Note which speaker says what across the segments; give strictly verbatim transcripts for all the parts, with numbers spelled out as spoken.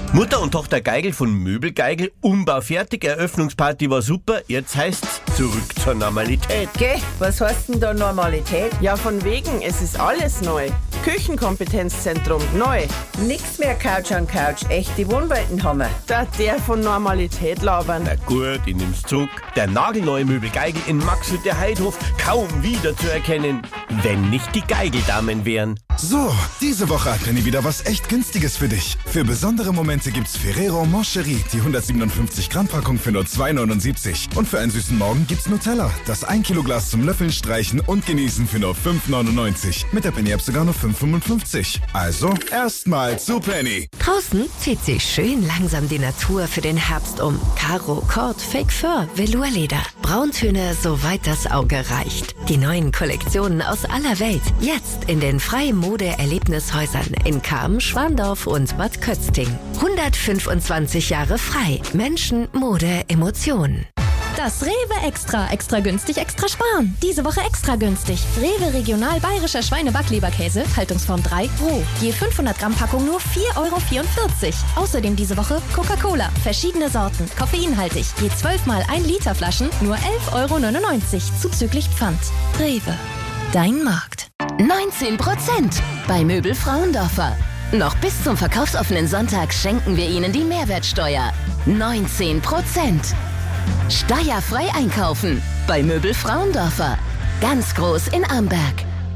Speaker 1: Mutter und Tochter Geigel von Möbelgeigel, Umbau fertig, Eröffnungsparty war super, jetzt heißt's zurück zur Normalität.
Speaker 2: Geh, was heißt denn da Normalität?
Speaker 3: Ja, von wegen, es ist alles neu. Küchenkompetenzzentrum, neu.
Speaker 2: Nix mehr Couch an Couch, echte Wohnwelten haben wir.
Speaker 3: Da der von Normalität labern.
Speaker 1: Na gut, ich nehm's zurück. Der nagelneue Möbelgeigel in Maxhütte Heidhof kaum wieder zu erkennen, wenn nicht die Geigeldamen wären.
Speaker 4: So, diese Woche hat Penny wieder was echt Günstiges für dich. Für besondere Momente gibt's Ferrero Moncherie, die hundertsiebenundfünfzig Gramm Packung für nur zwei neunundsiebzig. Und für einen süßen Morgen gibt's Nutella, das ein Kilo Glas zum Löffeln, Streichen und Genießen für nur fünf neunundneunzig. Mit der Penny App sogar nur fünf fünfundfünfzig. Also erstmal zu Penny.
Speaker 5: Draußen zieht sich schön langsam die Natur für den Herbst um. Karo, Kord, Fake Fur, Velourleder. Brauntöne, soweit das Auge reicht. Die neuen Kollektionen aus aller Welt. Jetzt in den freien Mode-Erlebnishäusern in Cham, Schwandorf und Bad Kötzting. hundertfünfundzwanzig Jahre frei. Menschen, Mode, Emotionen.
Speaker 6: Das Rewe Extra. Extra günstig, extra sparen. Diese Woche extra günstig. Rewe Regional Bayerischer Schweine-Backleberkäse, Haltungsform drei, roh. Je fünfhundert Gramm Packung nur vier Euro vierundvierzig. Außerdem diese Woche Coca-Cola. Verschiedene Sorten. Koffeinhaltig. Je zwölf mal ein Liter Flaschen nur elf Euro neunundneunzig. Zuzüglich Pfand. Rewe. Dein Markt.
Speaker 5: neunzehn Prozent bei Möbel Frauendorfer. Noch bis zum verkaufsoffenen Sonntag schenken wir Ihnen die Mehrwertsteuer. neunzehn Prozent. Steuerfrei einkaufen bei Möbel Frauendorfer. Ganz groß in Amberg.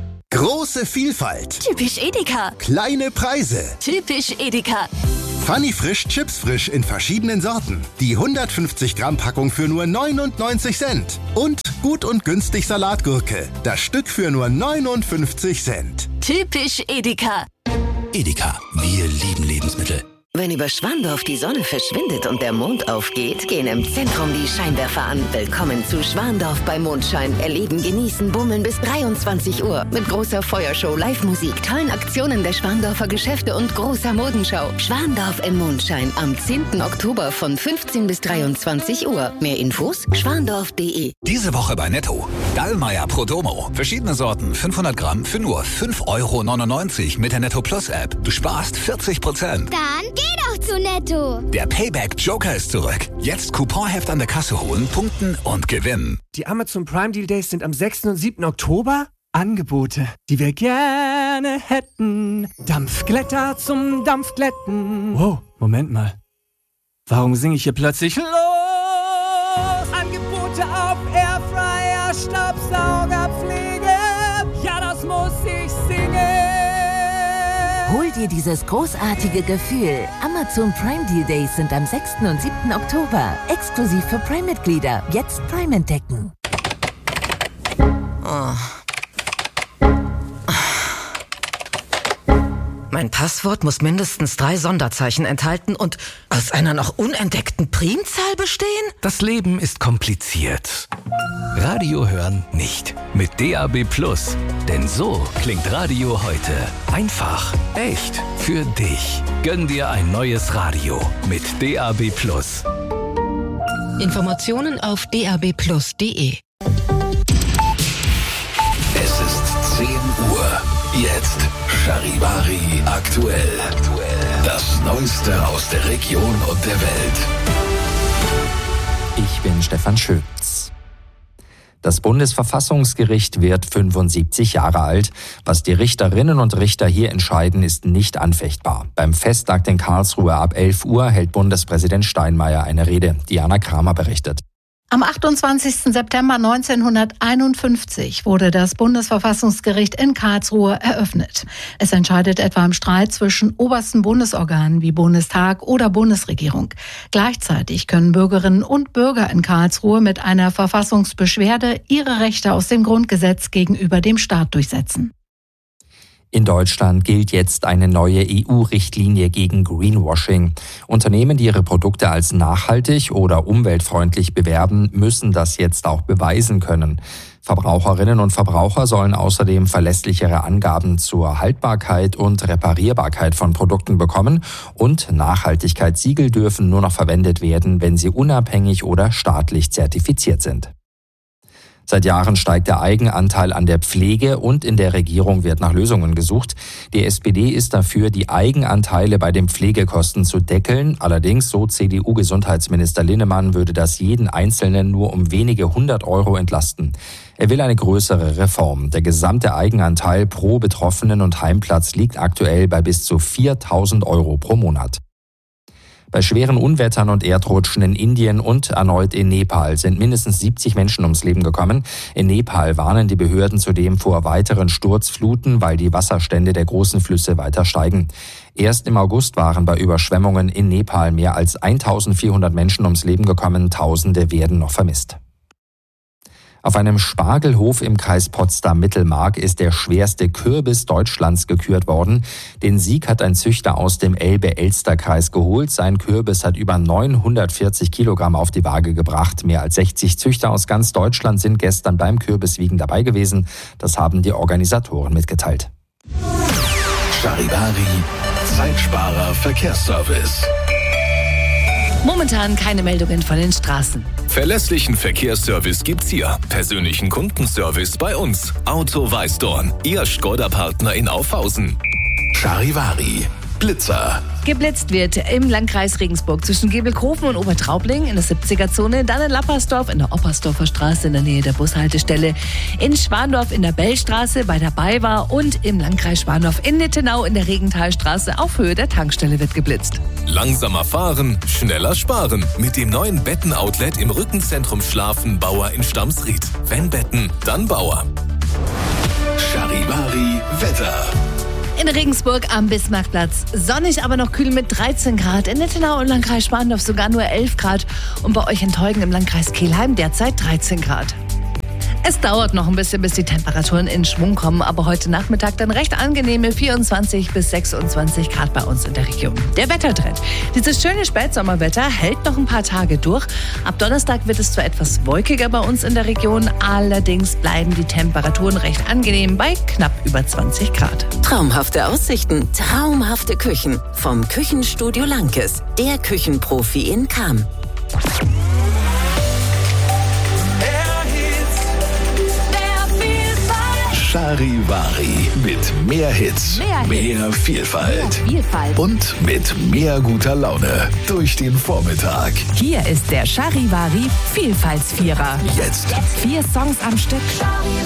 Speaker 7: Große Vielfalt.
Speaker 5: Typisch Edeka.
Speaker 7: Kleine Preise.
Speaker 5: Typisch Edeka.
Speaker 7: Funny Frisch Chips Frisch in verschiedenen Sorten. Die hundertfünfzig Gramm Packung für nur neunundneunzig Cent. Und Gut und günstig Salatgurke. Das Stück für nur neunundfünfzig Cent.
Speaker 5: Typisch Edeka.
Speaker 8: Edeka, wir lieben Lebensmittel.
Speaker 5: Wenn über Schwandorf die Sonne verschwindet und der Mond aufgeht, gehen im Zentrum die Scheinwerfer an. Willkommen zu Schwandorf bei Mondschein. Erleben, genießen, bummeln bis dreiundzwanzig Uhr. Mit großer Feuershow, Live-Musik, tollen Aktionen der Schwandorfer Geschäfte und großer Modenschau. Schwandorf im Mondschein am zehnten Oktober von fünfzehn bis dreiundzwanzig Uhr. Mehr Infos schwandorf punkt de.
Speaker 8: Diese Woche bei Netto. Dallmayr Prodomo. Verschiedene Sorten, fünfhundert Gramm für nur fünf Euro neunundneunzig mit der Netto Plus App. Du sparst vierzig Prozent.
Speaker 9: Dann geh doch zu Netto.
Speaker 8: Der Payback Joker ist zurück. Jetzt Couponheft an der Kasse holen, punkten und gewinnen.
Speaker 10: Die Amazon Prime Deal Days sind am sechsten und siebten Oktober. Angebote, die wir gerne hätten. Dampfglätter zum Dampfglätten. Wow, Moment mal. Warum singe ich hier plötzlich los? Angebote auf Airfryer, Staubsauger, Pflege. Ja, das muss ich singen.
Speaker 5: Hol dir dieses großartige Gefühl. Amazon Prime Deal Days sind am sechsten und siebten Oktober. Exklusiv für Prime-Mitglieder. Jetzt Prime entdecken. Oh. Mein Passwort muss mindestens drei Sonderzeichen enthalten und aus einer noch unentdeckten Primzahl bestehen?
Speaker 11: Das Leben ist kompliziert. Radio hören nicht. Mit D A B Plus. Denn so klingt Radio heute. Einfach, echt, für dich. Gönn dir ein neues Radio mit D A B Plus.
Speaker 5: Informationen auf d a b plus punkt de.
Speaker 8: Es ist zehn Uhr. Jetzt Charivari aktuell. Das Neueste aus der Region und der Welt.
Speaker 12: Ich bin Stefan Schütz. Das Bundesverfassungsgericht wird fünfundsiebzig Jahre alt. Was die Richterinnen und Richter hier entscheiden, ist nicht anfechtbar. Beim Festakt in Karlsruhe ab elf Uhr hält Bundespräsident Steinmeier eine Rede. Diana Kramer berichtet.
Speaker 13: Am achtundzwanzigsten September neunzehnhunderteinundfünfzig wurde das Bundesverfassungsgericht in Karlsruhe eröffnet. Es entscheidet etwa im Streit zwischen obersten Bundesorganen wie Bundestag oder Bundesregierung. Gleichzeitig können Bürgerinnen und Bürger in Karlsruhe mit einer Verfassungsbeschwerde ihre Rechte aus dem Grundgesetz gegenüber dem Staat durchsetzen.
Speaker 12: In Deutschland gilt jetzt eine neue E U-Richtlinie gegen Greenwashing. Unternehmen, die ihre Produkte als nachhaltig oder umweltfreundlich bewerben, müssen das jetzt auch beweisen können. Verbraucherinnen und Verbraucher sollen außerdem verlässlichere Angaben zur Haltbarkeit und Reparierbarkeit von Produkten bekommen und Nachhaltigkeitssiegel dürfen nur noch verwendet werden, wenn sie unabhängig oder staatlich zertifiziert sind. Seit Jahren steigt der Eigenanteil an der Pflege und in der Regierung wird nach Lösungen gesucht. Die S P D ist dafür, die Eigenanteile bei den Pflegekosten zu deckeln. Allerdings, so C D U-Gesundheitsminister Linnemann, würde das jeden Einzelnen nur um wenige hundert Euro entlasten. Er will eine größere Reform. Der gesamte Eigenanteil pro Betroffenen und Heimplatz liegt aktuell bei bis zu viertausend Euro pro Monat. Bei schweren Unwettern und Erdrutschen in Indien und erneut in Nepal sind mindestens siebzig Menschen ums Leben gekommen. In Nepal warnen die Behörden zudem vor weiteren Sturzfluten, weil die Wasserstände der großen Flüsse weiter steigen. Erst im August waren bei Überschwemmungen in Nepal mehr als eintausendvierhundert Menschen ums Leben gekommen. Tausende werden noch vermisst. Auf einem Spargelhof im Kreis Potsdam-Mittelmark ist der schwerste Kürbis Deutschlands gekürt worden. Den Sieg hat ein Züchter aus dem Elbe-Elster-Kreis geholt. Sein Kürbis hat über neunhundertvierzig Kilogramm auf die Waage gebracht. Mehr als sechzig Züchter aus ganz Deutschland sind gestern beim Kürbiswiegen dabei gewesen. Das haben die Organisatoren mitgeteilt.
Speaker 8: Charivari, Zeitsparer Verkehrsservice.
Speaker 14: Momentan keine Meldungen von den Straßen.
Speaker 15: Verlässlichen Verkehrsservice gibt's hier. Persönlichen Kundenservice bei uns. Auto Weißdorn, Ihr Skoda-Partner in Aufhausen.
Speaker 8: Charivari, Blitzer.
Speaker 14: Geblitzt wird im Landkreis Regensburg zwischen Gebelkofen und Obertraubling in der siebziger-Zone, dann in Lappersdorf in der Oppersdorfer Straße in der Nähe der Bushaltestelle, in Schwandorf in der Bellstraße bei der Baywa und im Landkreis Schwandorf in Nittenau in der Regenthalstraße auf Höhe der Tankstelle wird geblitzt.
Speaker 15: Langsamer fahren, schneller sparen. Mit dem neuen Betten-Outlet im Rückenzentrum Schlafen Bauer in Stamsried. Wenn Betten, dann Bauer.
Speaker 8: Charivari Wetter.
Speaker 14: In Regensburg am Bismarckplatz. Sonnig, aber noch kühl mit dreizehn Grad. In Nittenau und Landkreis Schwandorf sogar nur elf Grad. Und bei euch in Teugen im Landkreis Kelheim derzeit dreizehn Grad. Es dauert noch ein bisschen, bis die Temperaturen in Schwung kommen, aber heute Nachmittag dann recht angenehme vierundzwanzig bis sechsundzwanzig Grad bei uns in der Region. Der Wettertrend. Dieses schöne Spätsommerwetter hält noch ein paar Tage durch. Ab Donnerstag wird es zwar etwas wolkiger bei uns in der Region, allerdings bleiben die Temperaturen recht angenehm bei knapp über zwanzig Grad.
Speaker 5: Traumhafte Aussichten, traumhafte Küchen. Vom Küchenstudio Lankes, der Küchenprofi in Cham.
Speaker 8: Charivari mit mehr Hits, mehr, mehr Vielfalt.
Speaker 14: mehr Vielfalt
Speaker 8: und mit mehr guter Laune durch den Vormittag.
Speaker 14: Hier ist der Charivari Vielfaltsvierer.
Speaker 8: Jetzt
Speaker 14: vier Songs am Stück.